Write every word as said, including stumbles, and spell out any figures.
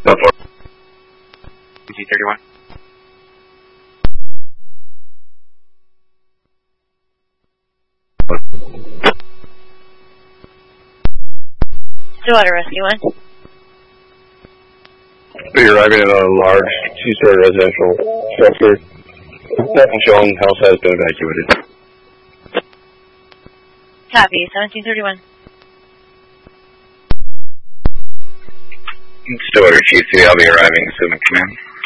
G thirty-one. Stillwater Rescue one. You're arriving at a large two-story residential structure. Nothing shown. House has been evacuated. Copy. seventeen thirty-one. Stillwater Chief three, I'll be arriving soon, command.